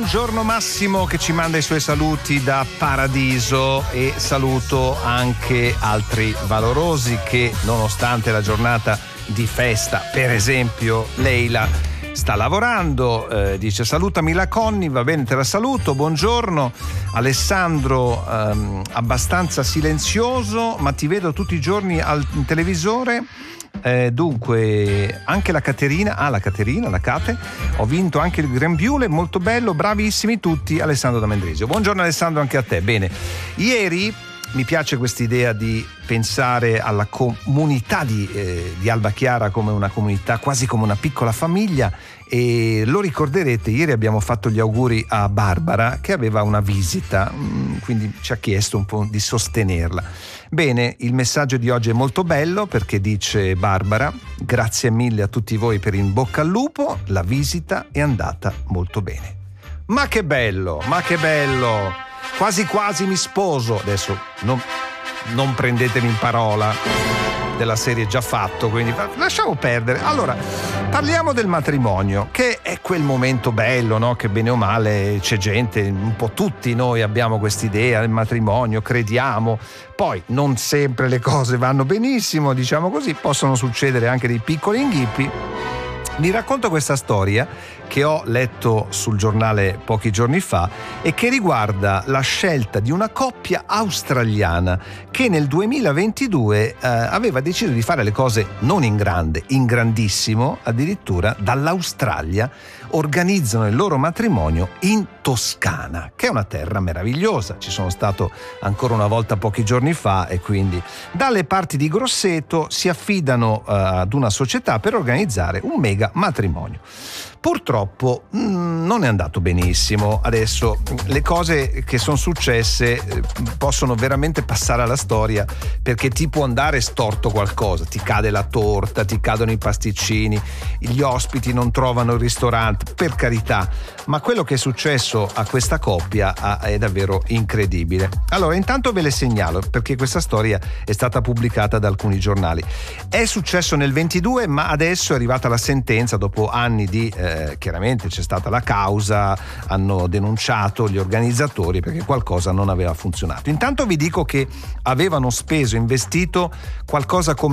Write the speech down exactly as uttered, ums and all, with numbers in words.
Buongiorno Massimo che ci manda i suoi saluti da Paradiso, e saluto anche altri valorosi che nonostante la giornata di festa, per esempio Leila sta lavorando, eh, dice salutami la Conny, va bene, te la saluto, buongiorno. Alessandro, ehm, abbastanza silenzioso ma ti vedo tutti i giorni al televisore. Eh, dunque anche la Caterina, ah la Caterina, la Cate, ho vinto anche il grembiule, molto bello, bravissimi tutti. Alessandro da Mendrisio, buongiorno Alessandro anche a te. Bene, ieri mi piace quest'idea di pensare alla comunità di, eh, di Alba Chiara come una comunità, quasi come una piccola famiglia, e lo ricorderete, ieri abbiamo fatto gli auguri a Barbara che aveva una visita, quindi ci ha chiesto un po' di sostenerla. Bene, il messaggio di oggi è molto bello perché dice Barbara: grazie mille a tutti voi per in bocca al lupo, la visita è andata molto bene. Ma che bello, ma che bello, quasi quasi mi sposo. Adesso non, non prendetemi in parola, della serie già fatto, quindi lasciamo perdere. Allora, parliamo del matrimonio, che è quel momento bello, no? Che bene o male c'è gente, un po' tutti noi abbiamo quest'idea del matrimonio, crediamo, poi non sempre le cose vanno benissimo, diciamo così, possono succedere anche dei piccoli inghippi. Vi racconto questa storia che ho letto sul giornale pochi giorni fa e che riguarda la scelta di una coppia australiana che nel duemilaventidue eh, aveva deciso di fare le cose non in grande, in grandissimo, addirittura dall'Australia organizzano il loro matrimonio in Toscana, che è una terra meravigliosa. Ci sono stato ancora una volta pochi giorni fa e quindi dalle parti di Grosseto si affidano uh, ad una società per organizzare un mega matrimonio. Purtroppo mh, non è andato benissimo. Adesso le cose che sono successe eh, possono veramente passare alla storia, perché ti può andare storto qualcosa, ti cade la torta, ti cadono i pasticcini, gli ospiti non trovano il ristorante, per carità, ma quello che è successo a questa coppia ah, è davvero incredibile. Allora, intanto ve le segnalo perché questa storia è stata pubblicata da alcuni giornali. È successo nel ventidue, ma adesso è arrivata la sentenza dopo anni di eh, chiaramente c'è stata la causa, hanno denunciato gli organizzatori perché qualcosa non aveva funzionato. Intanto vi dico che avevano speso, investito qualcosa come